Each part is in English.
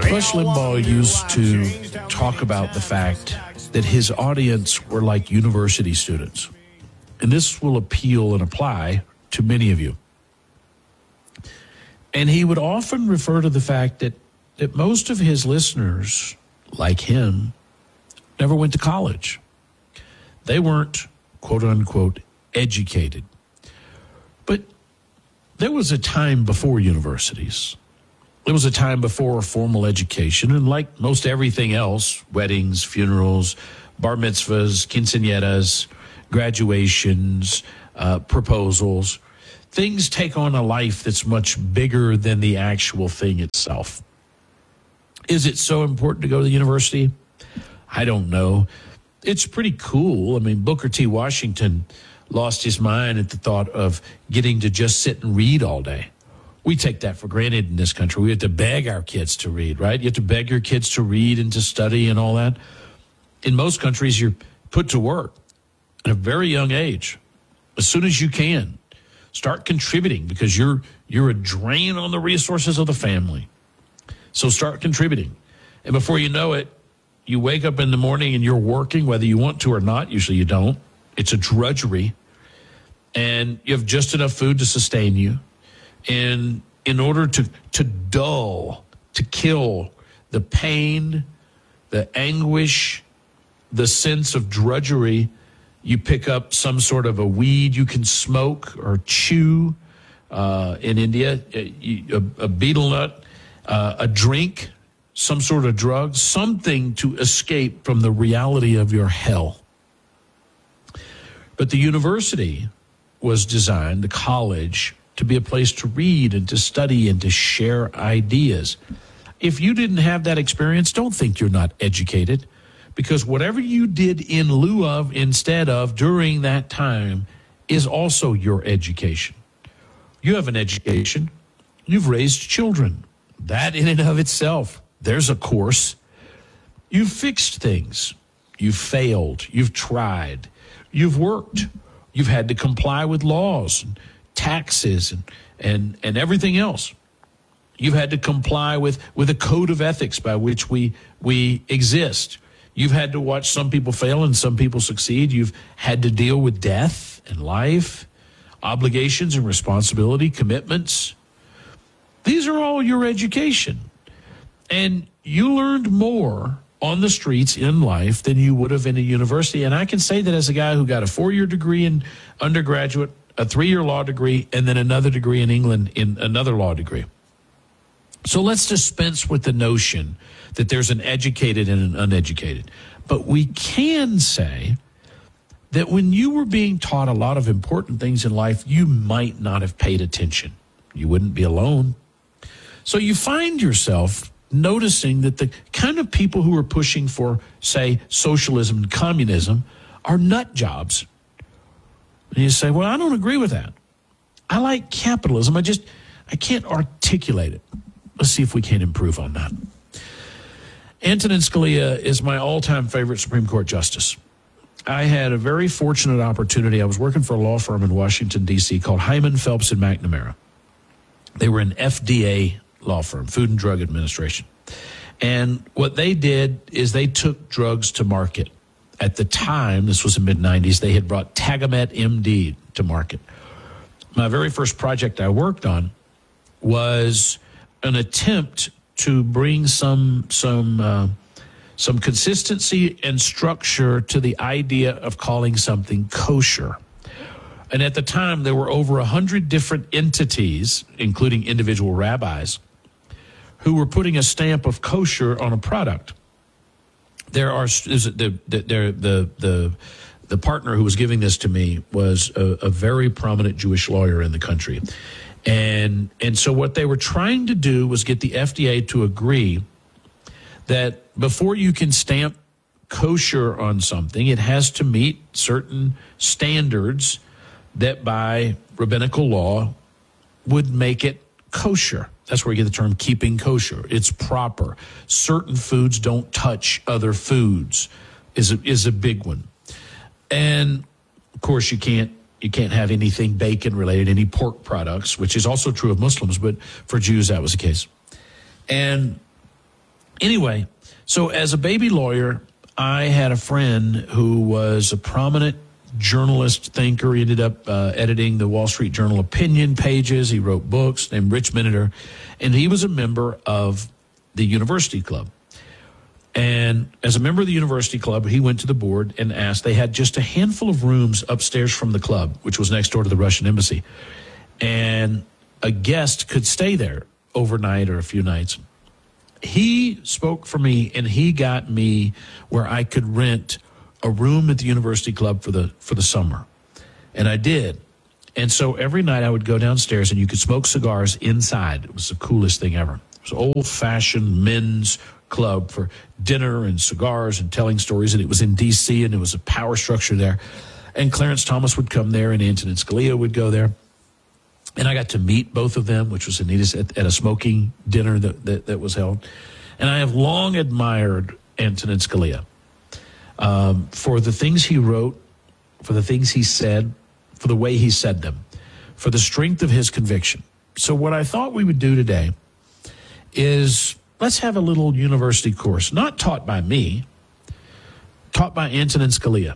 Rush Limbaugh used to talk about the fact that his audience were like university students. And this will appeal and apply to many of you. And he would often refer to the fact that most of his listeners, like him, never went to college. They weren't, quote unquote, educated. But there was a time before universities. There was a time before formal education, and like most everything else, weddings, funerals, bar mitzvahs, quinceañeras, graduations, proposals, things take on a life that's much bigger than the actual thing itself. Is it so important to go to the university? I don't know. It's pretty cool. I mean, Booker T. Washington lost his mind at the thought of getting to just sit and read all day. We take that for granted in this country. We have to beg our kids to read, right? You have to beg your kids to read and to study and all that. In most countries, you're put to work at a very young age. As soon as you can, start contributing because you're a drain on the resources of the family. So start contributing. And before you know it, you wake up in the morning and you're working, whether you want to or not. Usually you don't. It's a drudgery. And you have just enough food to sustain you. And in order to dull, to kill the pain, the anguish, the sense of drudgery, you pick up some sort of a weed you can smoke or chew. In India, a betel nut, a drink, some sort of drug, something to escape from the reality of your hell. But the university was designed, the college, to be a place to read and to study and to share ideas. If you didn't have that experience, don't think you're not educated, because whatever you did in lieu of, instead of, during that time is also your education. You have an education. You've raised children. That in and of itself, there's a course. You've fixed things. You've failed. You've tried. You've worked. You've had to comply with laws and taxes and everything else. You've had to comply with a code of ethics by which we exist. You've had to watch some people fail and some people succeed. You've had to deal with death and life, obligations and responsibility, commitments. These are all your education. And you learned more on the streets in life than you would have in a university. And I can say that as a guy who got a 4-year degree in undergraduate, a 3-year law degree, and then another degree in England in another law degree. So let's dispense with the notion that there's an educated and an uneducated. But we can say that when you were being taught a lot of important things in life, you might not have paid attention. You wouldn't be alone. So you find yourself noticing that the kind of people who are pushing for, say, socialism and communism are nut jobs. And you say, well, I don't agree with that. I like capitalism. I can't articulate it. Let's see if we can improve on that. Antonin Scalia is my all-time favorite Supreme Court justice. I had a very fortunate opportunity. I was working for a law firm in Washington, D.C. called Hyman, Phelps, and McNamara. They were an FDA law firm, Food and Drug Administration. And what they did is they took drugs to market. At the time, this was the mid-'90s, they had brought Tagamet MD to market. My very first project I worked on was an attempt to bring some consistency and structure to the idea of calling something kosher. And at the time, there were over 100 different entities, including individual rabbis, who were putting a stamp of kosher on a product. The partner who was giving this to me was a very prominent Jewish lawyer in the country. And so what they were trying to do was get the FDA to agree that before you can stamp kosher on something, it has to meet certain standards that by rabbinical law would make it kosher. That's where you get the term keeping kosher. It's proper. Certain foods don't touch other foods is a big one. And of course you can't have anything bacon related, any pork products, which is also true of Muslims, but for Jews that was the case. And Anyway, so as a baby lawyer, I had a friend who was a prominent journalist, thinker. He ended up editing the Wall Street Journal opinion pages. He wrote books named Rich Miniter, and he was a member of the University Club. And as a member of the University Club, he went to the board and asked. They had just a handful of rooms upstairs from the club, which was next door to the Russian embassy. And a guest could stay there overnight or a few nights. He spoke for me, and he got me where I could rent a room at the University Club for the summer. And I did. And so every night I would go downstairs, and you could smoke cigars inside. It was the coolest thing ever. It was an old-fashioned men's club for dinner and cigars and telling stories, and it was in D.C., and it was a power structure there. And Clarence Thomas would come there, and Antonin Scalia would go there. And I got to meet both of them, which was the neatest, at a smoking dinner that was held. And I have long admired Antonin Scalia for the things he wrote, for the things he said, for the way he said them, for the strength of his conviction. So what I thought we would do today is let's have a little university course, not taught by me, taught by Antonin Scalia.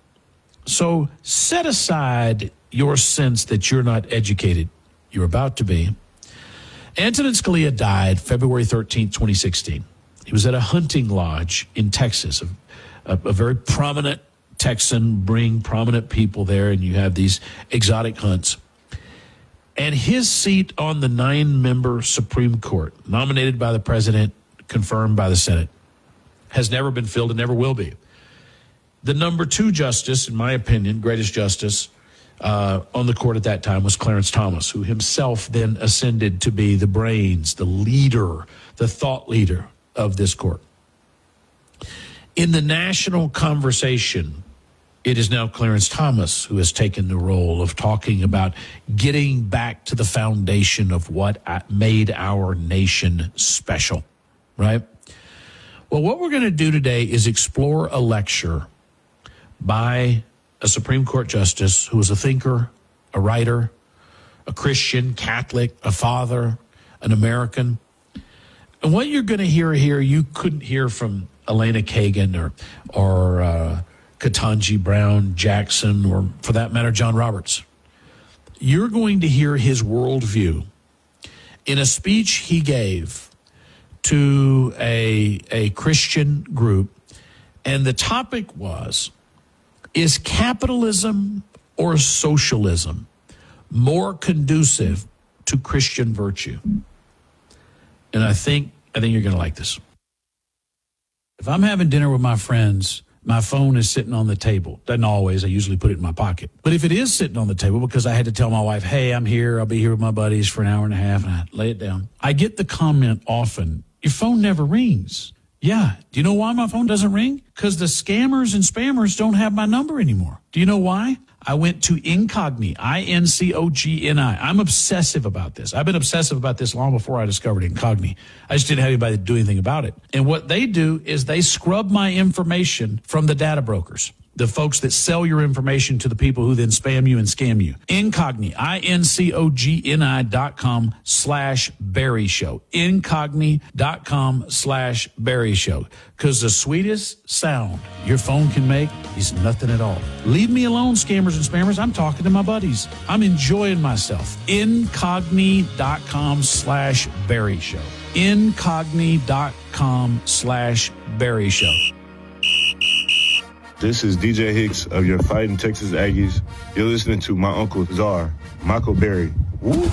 So set aside your sense that you're not educated. You're about to be. Antonin Scalia died February 13th, 2016. He was at a hunting lodge in Texas, a very prominent Texan, bring prominent people there, and you have these exotic hunts. And his seat on the 9-member Supreme Court, nominated by the president, confirmed by the Senate, has never been filled and never will be. The number 2 justice, in my opinion, greatest justice on the court at that time was Clarence Thomas, who himself then ascended to be the brains, the leader, the thought leader of this court. In the national conversation, it is now Clarence Thomas who has taken the role of talking about getting back to the foundation of what made our nation special, right? Well, what we're going to do today is explore a lecture by a Supreme Court justice who was a thinker, a writer, a Christian, Catholic, a father, an American. And what you're going to hear here, you couldn't hear from Elena Kagan or Ketanji Brown Jackson, or for that matter, John Roberts. You're going to hear his worldview in a speech he gave to a Christian group. And the topic was, is capitalism or socialism more conducive to Christian virtue? And I think you're going to like this. If I'm having dinner with my friends, my phone is sitting on the table. Doesn't always. I usually put it in my pocket. But if it is sitting on the table because I had to tell my wife, hey, I'm here, I'll be here with my buddies for an hour and a half, and I lay it down, I get the comment often, your phone never rings. Yeah. Do you know why my phone doesn't ring? Because the scammers and spammers don't have my number anymore. Do you know why? I went to Incogni, Incogni. I'm obsessive about this. I've been obsessive about this long before I discovered Incogni. I just didn't have anybody to do anything about it. And what they do is they scrub my information from the data brokers, the folks that sell your information to the people who then spam you and scam you. Incogni, Incogni.com/Barry Show. Incogni.com/Barry Show. Because the sweetest sound your phone can make is nothing at all. Leave me alone, scammers and spammers. I'm talking to my buddies. I'm enjoying myself. Incogni.com/Barry Show. Incogni.com/Barry Show. This is DJ Hicks of your Fighting Texas Aggies. You're listening to my Uncle Czar, Michael Berry. Woo!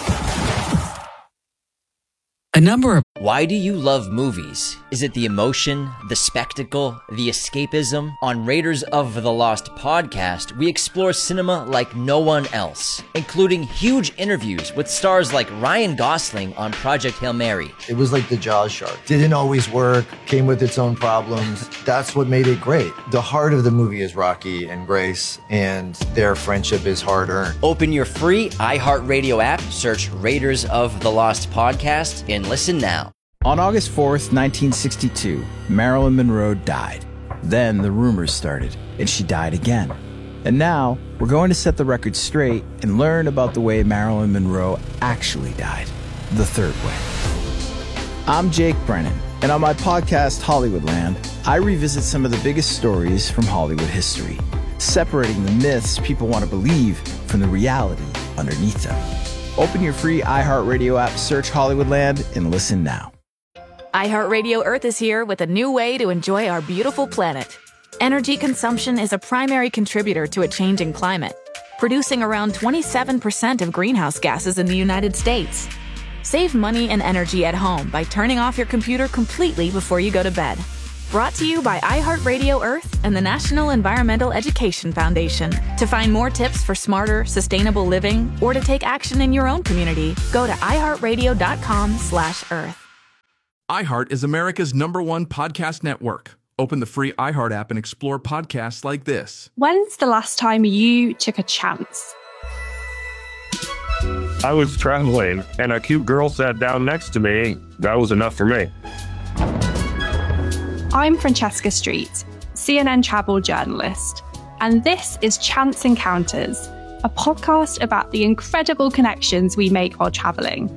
A number of... Why do you love movies? Is it the emotion, the spectacle, the escapism? On Raiders of the Lost podcast, we explore cinema like no one else, including huge interviews with stars like Ryan Gosling on Project Hail Mary. It was like the Jaws shark. Didn't always work, came with its own problems. That's what made it great. The heart of the movie is Rocky and Grace, and their friendship is hard-earned. Open your free iHeartRadio app, search Raiders of the Lost podcast, and listen now. On August 4th, 1962, Marilyn Monroe died. Then the rumors started, and she died again. And now, we're going to set the record straight and learn about the way Marilyn Monroe actually died, the third way. I'm Jake Brennan, And on my podcast, Hollywoodland, I revisit some of the biggest stories from Hollywood history, separating the myths people want to believe from the reality underneath them. Open your free iHeartRadio app, search Hollywoodland, and listen now. iHeartRadio Earth is here with a new way to enjoy our beautiful planet. Energy consumption is a primary contributor to a changing climate, producing around 27% of greenhouse gases in the United States. Save money and energy at home by turning off your computer completely before you go to bed. Brought to you by iHeartRadio Earth and the National Environmental Education Foundation. To find more tips for smarter, sustainable living or to take action in your own community, go to iHeartRadio.com/Earth. iHeart is America's #1 podcast network. Open the free iHeart app and explore podcasts like this. When's the last time you took a chance? I was traveling and a cute girl sat down next to me. That was enough for me. I'm Francesca Street, CNN travel journalist, and this is Chance Encounters, a podcast about the incredible connections we make while traveling.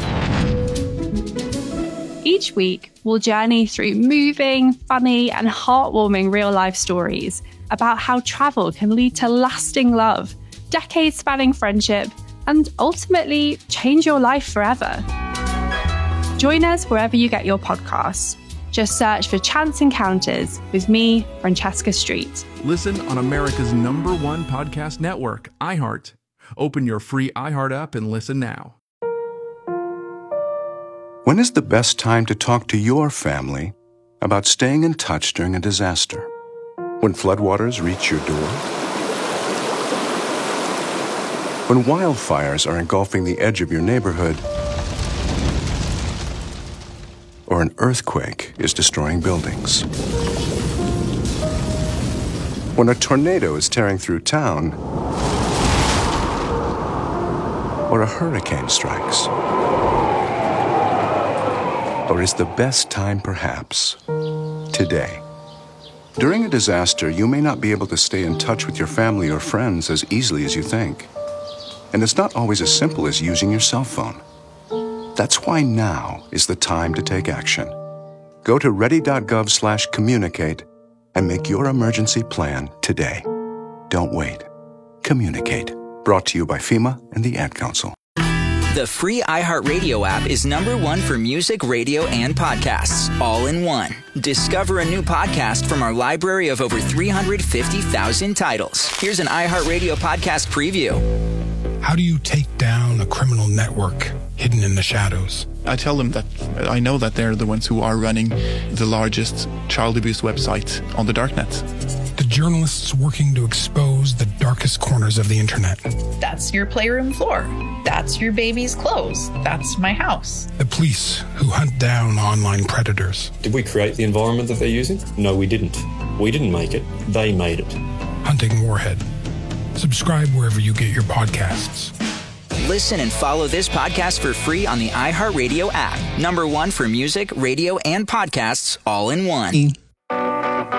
Each week, we'll journey through moving, funny, and heartwarming real-life stories about how travel can lead to lasting love, decades-spanning friendship, and ultimately change your life forever. Join us wherever you get your podcasts. Just search for Chance Encounters with me, Francesca Street. Listen on America's #1 podcast network, iHeart. Open your free iHeart app and listen now. When is the best time to talk to your family about staying in touch during a disaster? When floodwaters reach your door? When wildfires are engulfing the edge of your neighborhood? Or an earthquake is destroying buildings? When a tornado is tearing through town? Or a hurricane strikes? Or is the best time perhaps today? During a disaster, you may not be able to stay in touch with your family or friends as easily as you think. And it's not always as simple as using your cell phone. That's why now is the time to take action. Go to ready.gov/communicate and make your emergency plan today. Don't wait. Communicate. Brought to you by FEMA and the Ad Council. The free iHeartRadio app is #1 for music, radio, and podcasts, all in one. Discover a new podcast from our library of over 350,000 titles. Here's an iHeartRadio podcast preview. How do you take down a criminal network hidden in the shadows? I tell them that I know that they're the ones who are running the largest child abuse website on the darknet. The journalists working to expose the darkest corners of the internet. That's your playroom floor. That's your baby's clothes. That's my house. The police who hunt down online predators. Did we create the environment that they're using? No, we didn't. We didn't make it. They made it. Hunting Warhead. Subscribe wherever you get your podcasts. Listen and follow this podcast for free on the iHeartRadio app. #1 for music, radio, and podcasts, all in one.